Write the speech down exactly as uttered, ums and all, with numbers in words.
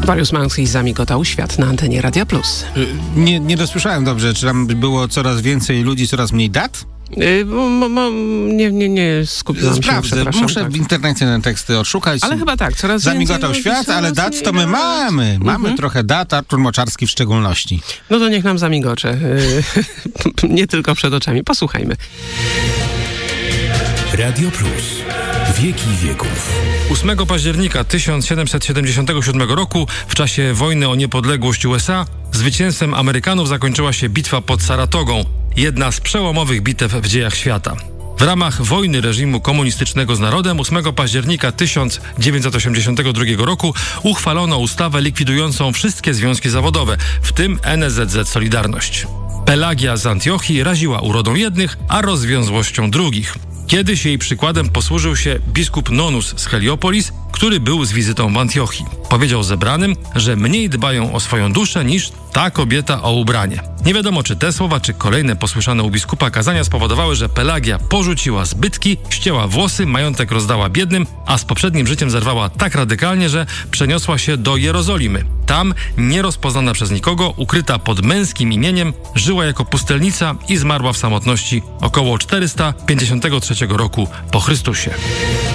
Mariusz Małecki zamigotał świat na antenie Radia Plus. Nie, nie dosłyszałem dobrze. Czy tam było coraz więcej ludzi, coraz mniej dat? Yy, mo, mo, nie, nie, nie skupiłam Sprawdzę, się, przepraszam. muszę tak. w internecie te teksty odszukać. Ale chyba tak, coraz Zamigotał więcej świat, coraz ale dat to my mniej mamy. dat. Mamy Mhm. trochę dat, Artur Moczarski w szczególności. No to niech nam zamigocze. Yy, nie tylko przed oczami. Posłuchajmy. Radio Plus. Wieki wieków. ósmego października tysiąc siedemset siedemdziesiątego siódmego roku, w czasie wojny o niepodległość U S A, zwycięstwem Amerykanów zakończyła się bitwa pod Saratogą, jedna z przełomowych bitew w dziejach świata. W ramach wojny reżimu komunistycznego z narodem ósmego października tysiąc dziewięćset osiemdziesiątego drugiego roku uchwalono ustawę likwidującą wszystkie związki zawodowe, w tym N S Z Z Solidarność. Pelagia z Antiochii raziła urodą jednych, a rozwiązłością drugich. Kiedyś jej przykładem posłużył się biskup Nonus z Heliopolis, który był z wizytą w Antiochii. Powiedział zebranym, że mniej dbają o swoją duszę niż ta kobieta o ubranie. Nie wiadomo, czy te słowa, czy kolejne posłyszane u biskupa kazania spowodowały, że Pelagia porzuciła zbytki, ścięła włosy, majątek rozdała biednym, a z poprzednim życiem zerwała tak radykalnie, że przeniosła się do Jerozolimy. Tam, nierozpoznana przez nikogo, ukryta pod męskim imieniem, żyła jako pustelnica i zmarła w samotności około czterysta pięćdziesiątego trzeciego roku po Chrystusie.